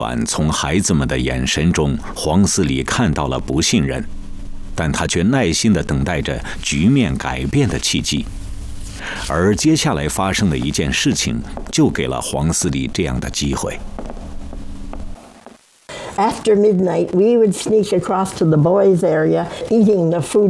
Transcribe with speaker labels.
Speaker 1: 从孩子们的眼神中，黄斯里看到了不信任，但他却耐心地等待着局面改变的契机。而接下来发生的一件事情，就给了黄斯里这样的机会。
Speaker 2: After midnight, we would sneak across to the boys' area, eating the food